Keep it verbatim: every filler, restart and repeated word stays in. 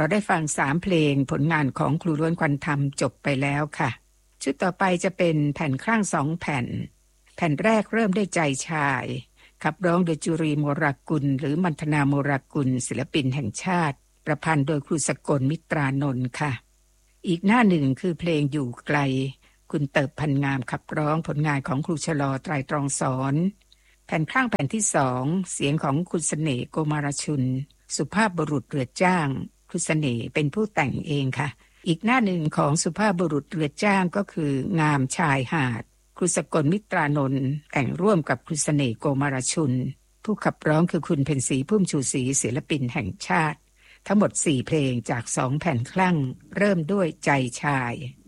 เราได้ฟังสามเพลงผลงานของครูล้วนควันธรรมจบไปแล้วค่ะชุดต่อไปจะเป็นแผ่นครั่งสองแผ่นแผ่นแรกเริ่มด้วยใจชายขับร้องโดยจุรีโมรากุลหรือมัณฑนาโมรากุลศิลปินแห่งชาติประพันธ์โดยครูสกลมิตรานนท์ค่ะอีกหน้าหนึ่งคือเพลงอยู่ไกลคุณเติบพันงามขับร้องผลงานของครูชลอไตรตรองสอนแผ่นข้างแผ่นที่สองเสียงของคุณเสน่ห์โกมารชุนสุภาพบุรุษเรือจ้างคุณเสน่ห์เป็นผู้แต่งเองค่ะอีกหน้าหนึ่งของสุภาพบุรุษเรือจ้างก็คืองามชายหาดครูสกลมิตรานนท์แต่งร่วมกับคุณเสน่ห์โกมารชุนผู้ขับร้องคือคุณเพ็ญศรีพุ่มชูศรีศิลปินแห่งชาติทั้งหมดสี่เพลงจากสองแผ่นคลั่งเริ่มด้วยใจชาย